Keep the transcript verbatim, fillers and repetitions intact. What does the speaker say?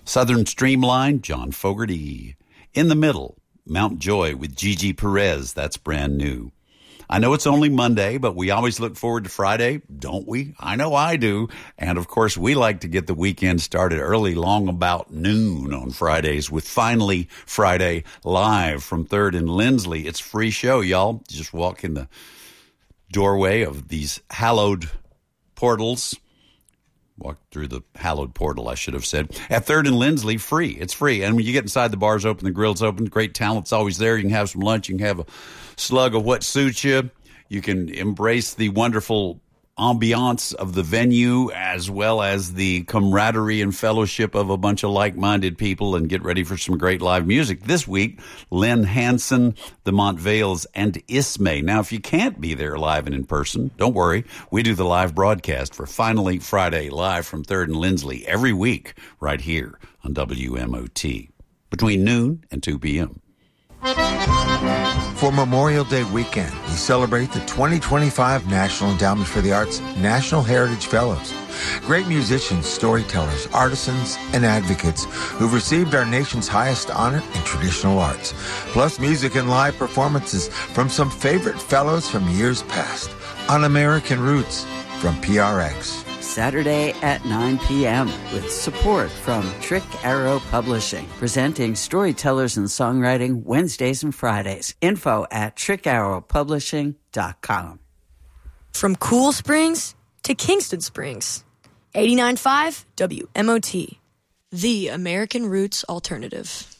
Southern Streamline, John Fogerty. In the Middle, Mount Joy with Gigi Perez. That's brand new. I know it's only Monday, but we always look forward to Friday, don't we? I know I do. And, of course, we like to get the weekend started early, long about noon on Fridays with Finally Friday live from third and Lindsley. It's a free show, y'all. Just walk in the doorway of these hallowed portals. Walk through the hallowed portal, I should have said. At third and Lindsley, free. It's free. And when you get inside, the bar's open, the grill's open. Great talent's always there. You can have some lunch. You can have a slug of what suits you. You can embrace the wonderful ambiance of the venue as well as the camaraderie and fellowship of a bunch of like-minded people and get ready for some great live music. This week, Lynn Hanson, the Montvales, and Ismay. Now, if you can't be there live and in person, don't worry. We do the live broadcast for Finally Friday live from third and Lindsley every week right here on W M O T between noon and two p.m. For Memorial Day weekend, we celebrate the twenty twenty-five National Endowment for the Arts National Heritage Fellows. Great musicians, storytellers, artisans, and advocates who've received our nation's highest honor in traditional arts. Plus music and live performances from some favorite fellows from years past. On American Roots from P R X. Saturday at nine p.m. with support from Trick Arrow Publishing, presenting storytellers and songwriting Wednesdays and Fridays. Info at trick arrow publishing dot com. From Cool Springs to Kingston Springs, eighty-nine point five W M O T, the American Roots Alternative.